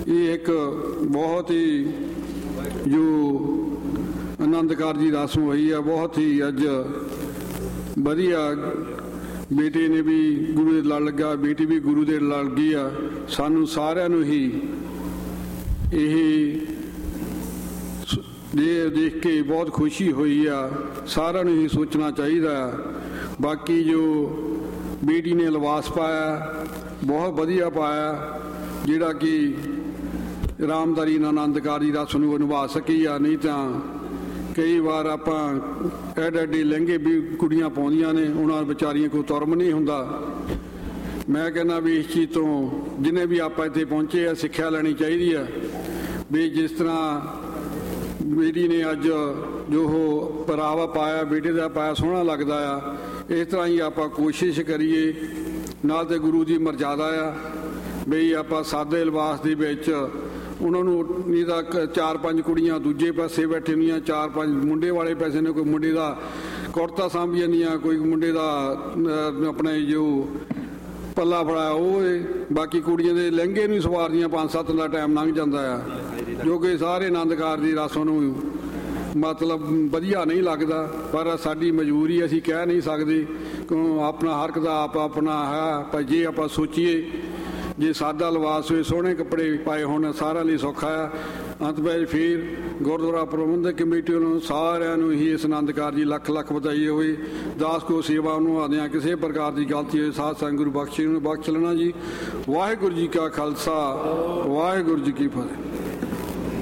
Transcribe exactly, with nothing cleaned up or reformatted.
ये एक बहुत ही जो आनंदकार जी रस्म हुई है, बहुत ही अज वधिया। बेटे ने भी गुरु दे लड़ लगा, बेटी भी गुरु दे लड़ गई आ। सानू सारिਆਂ ਨੂੰ ही यही देख के बहुत खुशी हुई आ। सारिਆਂ ਨੂੰ ही सोचना चाहिए। बाकी जो बेटी ने लिबास पाया बहुत वधिया पाया, जिहड़ा कि रामधारी आनंदकार जी रस्म नूं निभा सकी आ। नहीं तो कई बार आपां एडे एडे लहंगे भी कुड़ियां पाउंदियां ने, उन्हां विचारियां कोई तुरम नहीं हुंदा। मैं कहना भी इस चीज़ तो जिन्हें भी आप इत्थे पहुंचे आ सिक्ख्या लैनी चाहिए है भी जिस तरह बेटी ने अज जो हो परावा पाया, बेटे का पाया सोहना लगता आ, इस तरह ही आप कोशिश करिए। नाल ते गुरु की मर्यादा आ बई आप सादे लिबास दे विच उन्होंने नहीं तो चार पांच कुड़ियां दूजे पासे बैठे हुई, चार पांच मुंडे वाले पैसे ने, कोई मुंडे का कुर्ता सांभी जांदियां, कोई मुंडे का अपने जो पल्ला फड़ाया वो है, बाकी कुड़ियां दे लहंगे नहीं सवारदियां, पांच सत्त का टाइम लंघ जाता है, जो कि सारे आनंदकार की रस्म नूं मतलब वधिया नहीं लगता। पर साडी मजबूरी, असीं कह नहीं सकते क्यों अपना हर एक दा आप अपना है। पर जे आप सोचीए जे सादा लिबास होए, सोहणे कपड़े पाए होण, सारिਆਂ ਲਈ सौखा है। अंत में फिर गुरुद्वारा प्रबंधक कमेटी वालों सारिਆਂ ਨੂੰ ही इस आनंदकार जी लख लख बधाई होई। दास को सेवा निभाउंदिआं किसी प्रकार की गलती होए साध संग गुरु बख्श बख्श लेना जी। वाहिगुरू जी का खालसा, वाहिगुरू जी की फतेह।